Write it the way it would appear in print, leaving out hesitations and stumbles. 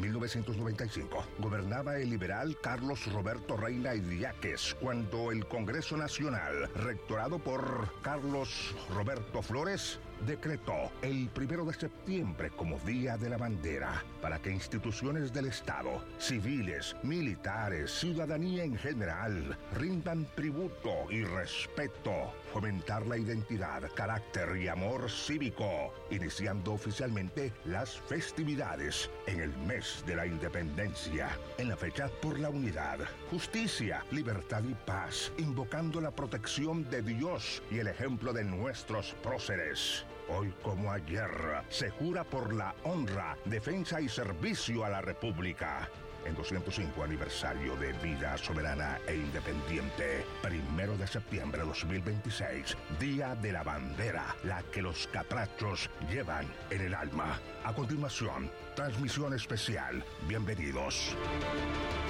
1995, gobernaba el liberal Carlos Roberto Reina Idiáquez, cuando el Congreso Nacional, rectorado por Carlos Roberto Flores, decretó el 1 de septiembre como Día de la Bandera para que instituciones del Estado, civiles, militares, ciudadanía en general, rindan tributo y respeto, fomentar la identidad, carácter y amor cívico, iniciando oficialmente las festividades en el mes de la Independencia, en la fecha por la unidad, justicia, libertad y paz, invocando la protección de Dios y el ejemplo de nuestros próceres. Hoy como ayer, se jura por la honra, defensa y servicio a la República. En 205 aniversario de vida soberana e independiente, 1 de septiembre de 2026, Día de la Bandera, la que los catrachos llevan en el alma. A continuación, transmisión especial. Bienvenidos.